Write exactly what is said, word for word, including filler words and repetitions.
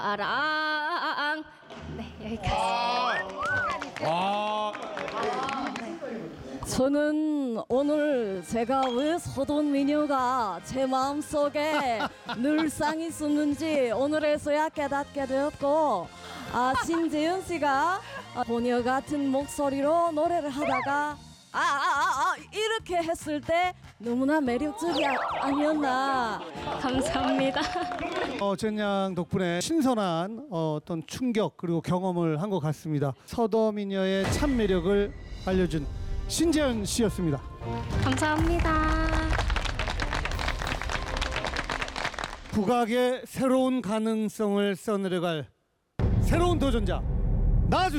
아랑. 네, 여기까지. 아, 저는 오늘 제가 왜 서돈 미녀가 제 마음속에 늘상 있었는지 오늘에서야 깨닫게 되었고, 아, 신재윤 씨가 보녀 같은 목소리로 노래를 하다가 아, 아, 아, 아 이렇게 했을 때 너무나 매력적이 아니었나. 감사합니다. 어, 젠양 덕분에 신선한 어, 어떤 충격 그리고 경험을 한 것 같습니다. 서도미녀의 참 매력을 알려준 신재현 씨였습니다. 감사합니다. 국악의 새로운 가능성을 써내려갈 새로운 도전자 나와주세요.